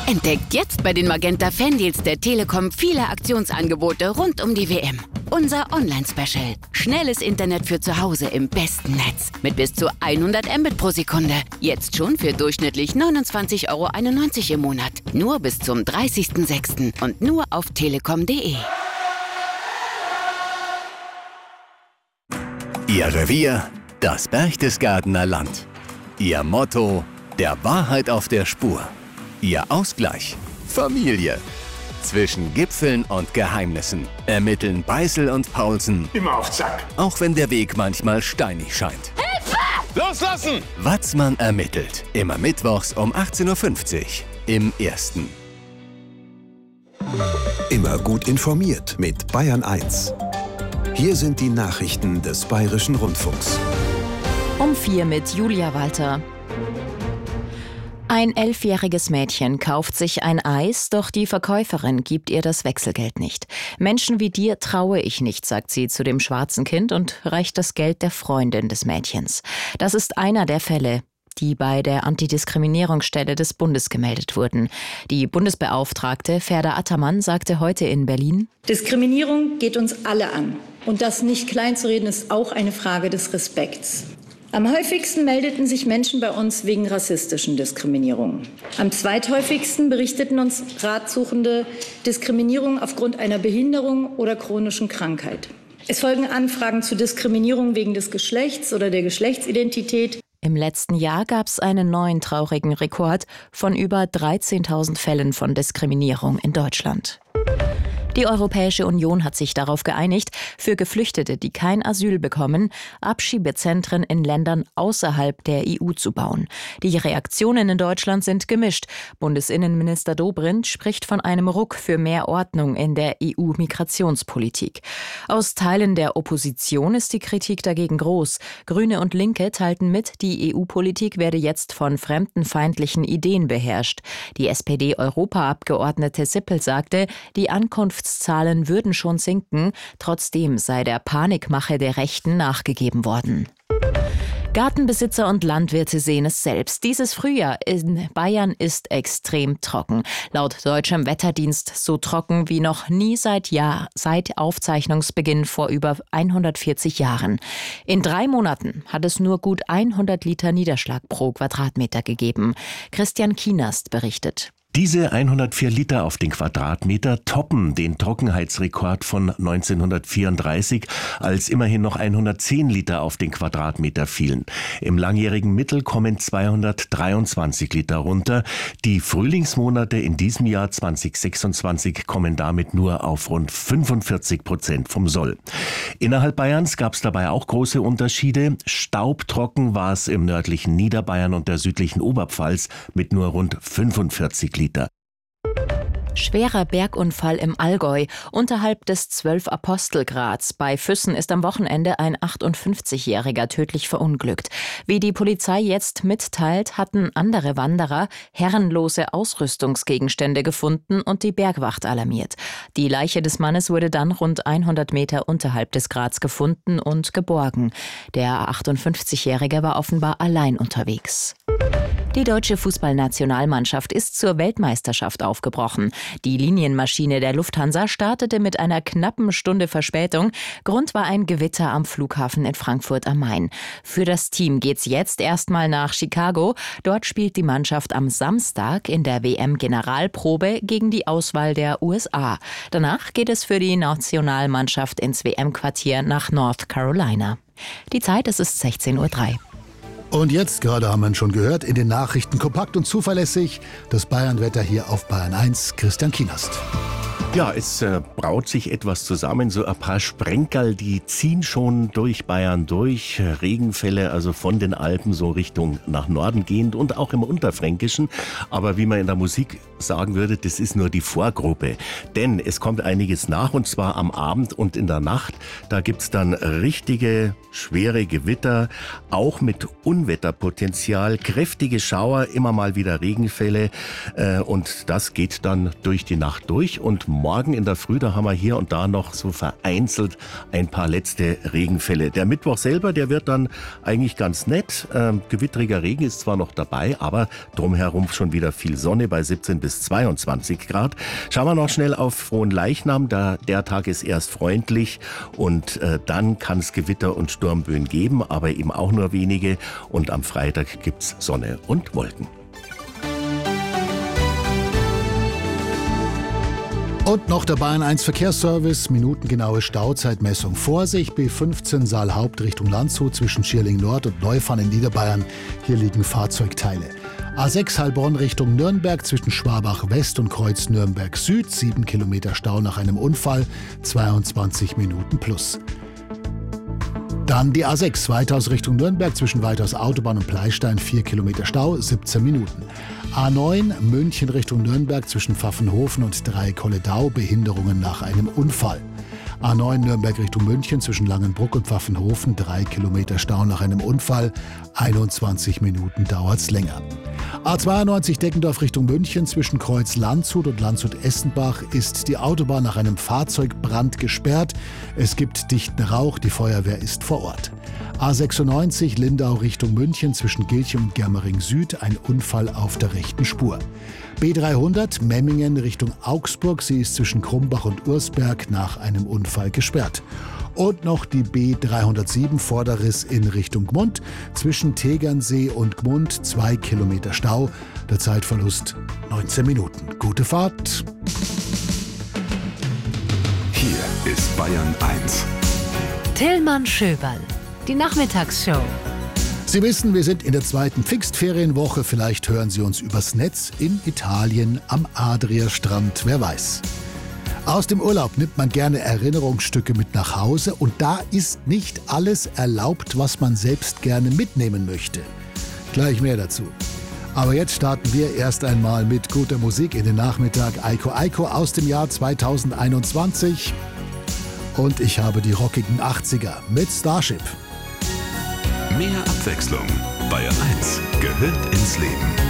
Entdeckt jetzt bei den Magenta Fandeals der Telekom viele Aktionsangebote rund um die WM. Unser Online-Special. Schnelles Internet für zu Hause im besten Netz. Mit bis zu 100 Mbit pro Sekunde. Jetzt schon für durchschnittlich 29,91 € im Monat. Nur bis zum 30.06. und nur auf telekom.de. Ihr Revier, das Berchtesgadener Land. Ihr Motto, der Wahrheit auf der Spur. Ihr Ausgleich, Familie. Zwischen Gipfeln und Geheimnissen ermitteln Beißel und Paulsen. Immer auf Zack. Auch wenn der Weg manchmal steinig scheint. Hilfe! Loslassen! Watzmann ermittelt. Immer mittwochs um 18:50 Uhr im Ersten. Immer gut informiert mit Bayern 1. Hier sind die Nachrichten des Bayerischen Rundfunks. Um 4 mit Julia Walter. Ein 11-jähriges Mädchen kauft sich ein Eis, doch die Verkäuferin gibt ihr das Wechselgeld nicht. Menschen wie dir traue ich nicht, sagt sie zu dem schwarzen Kind und reicht das Geld der Freundin des Mädchens. Das ist einer der Fälle, die bei der Antidiskriminierungsstelle des Bundes gemeldet wurden. Die Bundesbeauftragte Ferda Attermann sagte heute in Berlin: Diskriminierung geht uns alle an. Und das nicht kleinzureden ist auch eine Frage des Respekts. Am häufigsten meldeten sich Menschen bei uns wegen rassistischen Diskriminierungen. Am zweithäufigsten berichteten uns Ratsuchende Diskriminierung aufgrund einer Behinderung oder chronischen Krankheit. Es folgen Anfragen zu Diskriminierung wegen des Geschlechts oder der Geschlechtsidentität. Im letzten Jahr gab es einen neuen traurigen Rekord von über 13.000 Fällen von Diskriminierung in Deutschland. Die Europäische Union hat sich darauf geeinigt, für Geflüchtete, die kein Asyl bekommen, Abschiebezentren in Ländern außerhalb der EU zu bauen. Die Reaktionen in Deutschland sind gemischt. Bundesinnenminister Dobrindt spricht von einem Ruck für mehr Ordnung in der EU-Migrationspolitik. Aus Teilen der Opposition ist die Kritik dagegen groß. Grüne und Linke teilten mit, die EU-Politik werde jetzt von fremdenfeindlichen Ideen beherrscht. Die SPD-Europaabgeordnete Sippel sagte, die Ankunftszahlen würden schon sinken, trotzdem sei der Panikmache der Rechten nachgegeben worden. Gartenbesitzer und Landwirte sehen es selbst. Dieses Frühjahr in Bayern ist extrem trocken. Laut deutschem Wetterdienst so trocken wie noch nie seit Aufzeichnungsbeginn vor über 140 Jahren. In 3 Monaten hat es nur gut 100 Liter Niederschlag pro Quadratmeter gegeben. Christian Kienast berichtet. Diese 104 Liter auf den Quadratmeter toppen den Trockenheitsrekord von 1934, als immerhin noch 110 Liter auf den Quadratmeter fielen. Im langjährigen Mittel kommen 223 Liter runter. Die Frühlingsmonate in diesem Jahr 2026 kommen damit nur auf rund 45% vom Soll. Innerhalb Bayerns gab es dabei auch große Unterschiede. Staubtrocken war es im nördlichen Niederbayern und der südlichen Oberpfalz mit nur rund 45 Liter. Schwerer Bergunfall im Allgäu unterhalb des 12-Apostelgrads. Bei Füssen ist am Wochenende ein 58-Jähriger tödlich verunglückt. Wie die Polizei jetzt mitteilt, hatten andere Wanderer herrenlose Ausrüstungsgegenstände gefunden und die Bergwacht alarmiert. Die Leiche des Mannes wurde dann rund 100 Meter unterhalb des Grads gefunden und geborgen. Der 58-Jährige war offenbar allein unterwegs. Die deutsche Fußballnationalmannschaft ist zur Weltmeisterschaft aufgebrochen. Die Linienmaschine der Lufthansa startete mit einer knappen Stunde Verspätung. Grund war ein Gewitter am Flughafen in Frankfurt am Main. Für das Team geht's jetzt erstmal nach Chicago. Dort spielt die Mannschaft am Samstag in der WM-Generalprobe gegen die Auswahl der USA. Danach geht es für die Nationalmannschaft ins WM-Quartier nach North Carolina. Die Zeit, es ist 16:03 Uhr. Und jetzt, gerade haben wir schon gehört, in den Nachrichten kompakt und zuverlässig, das Bayernwetter hier auf Bayern 1, Christian Kienast. Ja, es braut sich etwas zusammen, so ein paar Sprenkerl, die ziehen schon durch Bayern durch. Regenfälle, also von den Alpen so Richtung nach Norden gehend und auch im Unterfränkischen. Aber wie man in der Musik sagen würde, das ist nur die Vorgruppe. Denn es kommt einiges nach und zwar am Abend und in der Nacht. Da gibt's dann richtige, schwere Gewitter, auch mit Unwetterpotenzial, kräftige Schauer, immer mal wieder Regenfälle. Und das geht dann durch die Nacht durch und Morgen in der Früh, da haben wir hier und da noch so vereinzelt ein paar letzte Regenfälle. Der Mittwoch selber, der wird dann eigentlich ganz nett. Gewittriger Regen ist zwar noch dabei, aber drumherum schon wieder viel Sonne bei 17 bis 22 Grad. Schauen wir noch schnell auf Fronleichnam. Der Tag ist erst freundlich und dann kann es Gewitter und Sturmböen geben, aber eben auch nur wenige. Und am Freitag gibt's Sonne und Wolken. Und noch der Bayern 1 Verkehrsservice, minutengenaue Stauzeitmessung. Vorsicht, B15 Saal-Haupt Richtung Landshut zwischen Schierling Nord und Neufahren in Niederbayern. Hier liegen Fahrzeugteile. A6 Heilbronn Richtung Nürnberg zwischen Schwabach West und Kreuz Nürnberg Süd. 7 Kilometer Stau nach einem Unfall, 22 Minuten plus. Dann die A6 Weithaus Richtung Nürnberg zwischen Weithaus Autobahn und Pleistein, 4 Kilometer Stau, 17 Minuten. A9 München Richtung Nürnberg zwischen Pfaffenhofen und Dreikolledau, Behinderungen nach einem Unfall. A9 Nürnberg Richtung München zwischen Langenbruck und Pfaffenhofen, 3 Kilometer Stau nach einem Unfall, 21 Minuten dauert's länger. A92 Deckendorf Richtung München zwischen Kreuz Landshut und Landshut-Essenbach ist die Autobahn nach einem Fahrzeugbrand gesperrt. Es gibt dichten Rauch, die Feuerwehr ist vor Ort. A96 Lindau Richtung München zwischen Gilching und Germering Süd, ein Unfall auf der rechten Spur. B300 Memmingen Richtung Augsburg, sie ist zwischen Krumbach und Ursberg nach einem Unfall gesperrt. Und noch die B307 Vorderriss in Richtung Gmund, zwischen Tegernsee und Gmund 2 Kilometer Stau, der Zeitverlust 19 Minuten. Gute Fahrt! Hier ist Bayern 1. Tillmann Schöberl, die Nachmittagsshow. Sie wissen, wir sind in der zweiten Pfingstferienwoche. Vielleicht hören Sie uns übers Netz in Italien am Adriastrand, wer weiß. Aus dem Urlaub nimmt man gerne Erinnerungsstücke mit nach Hause und da ist nicht alles erlaubt, was man selbst gerne mitnehmen möchte. Gleich mehr dazu. Aber jetzt starten wir erst einmal mit guter Musik in den Nachmittag. Aiko Aiko aus dem Jahr 2021. Und ich habe die rockigen 80er mit Starship. Mehr Abwechslung. Bayern 1 gehört ins Leben.